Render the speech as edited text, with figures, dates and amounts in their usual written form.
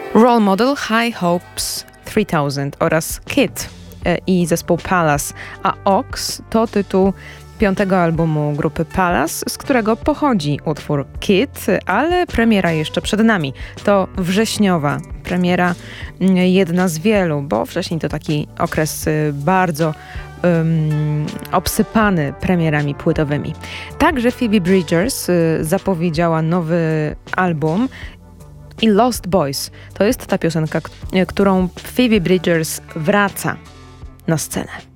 Role Model, High Hopes 3000 oraz Kid i zespół Palace, a Ox to tytuł 5. albumu grupy Palace, z którego pochodzi utwór Kid, ale premiera jeszcze przed nami. To wrześniowa premiera, jedna z wielu, bo wcześniej to taki okres bardzo obsypany premierami płytowymi. Także Phoebe Bridgers zapowiedziała nowy album i Lost Boys to jest ta piosenka, którą Phoebe Bridgers wraca na scenę.